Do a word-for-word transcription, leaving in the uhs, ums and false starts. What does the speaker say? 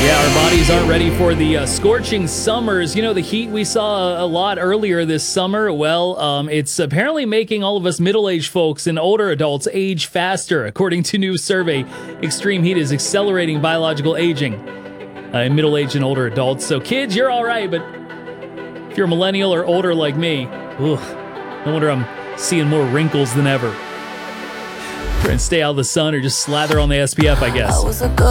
Yeah, our bodies aren't ready for the uh, scorching summers. You know, the heat we saw a, a lot earlier this summer, well, um, it's apparently making all of us middle-aged folks and older adults age faster. According to a new survey, extreme heat is accelerating biological aging uh, in middle-aged and older adults. So kids, you're all right, but if you're a millennial or older like me, ugh, no wonder I'm seeing more wrinkles than ever. Try and stay out of the sun or just slather on the S P F, I guess. I was a girl.